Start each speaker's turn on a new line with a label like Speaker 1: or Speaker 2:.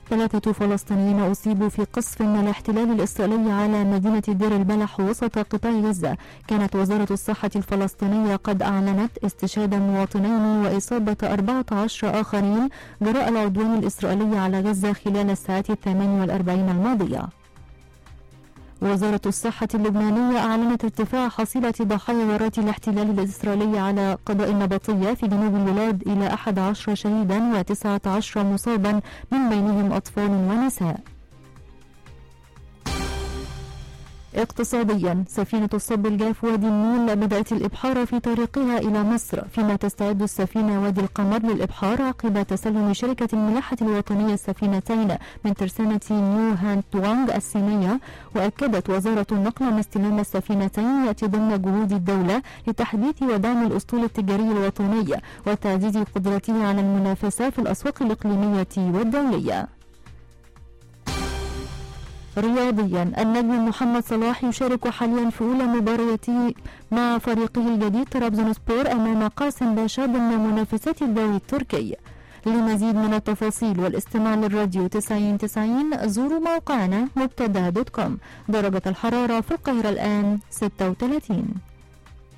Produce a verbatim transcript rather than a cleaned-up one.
Speaker 1: ثلاثة فلسطينيين أصيبوا في قصف من الاحتلال الإسرائيلي على مدينة دير البلح وسط قطاع غزة. كانت وزارة الصحة الفلسطينية قد أعلنت استشهاد مواطنين وإصابة أربعة عشر آخرين جراء العدوان الإسرائيلي على غزة خلال الساعات الثمان والأربعين الماضية. وزارة الصحة اللبنانية أعلنت ارتفاع حصيلة ضحايا غارات الاحتلال الإسرائيلي على قضاء النبطية في جنوب البلاد إلى أحد عشر شهيدا وتسعة عشر مصابا من بينهم أطفال ونساء. اقتصاديا، سفينة الصب الجاف وادي النيل بدأت الإبحار في طريقها إلى مصر، فيما تستعد السفينة وادي القمر للإبحار عقب تسلم شركة الملاحة الوطنية السفينتين من ترسانة نيو هان توانغ الصينية. وأكدت وزارة النقل أن استلام السفينتين يأتي ضمن جهود الدولة لتحديث ودعم الأسطول التجاري الوطني وتعزيز قدرته على المنافسة في الأسواق الإقليمية والدولية. رياضيا، النجم محمد صلاح يشارك حاليا في أولى مبارياته مع فريقه الجديد طرابزونسبور أمام قاسم باشا ضمن منافسات الدوري التركي. لمزيد من التفاصيل والاستماع للراديو تسعين تسعين زوروا موقعنا مبتدا دوت كوم. درجة الحرارة في القاهرة الآن ستة وثلاثين.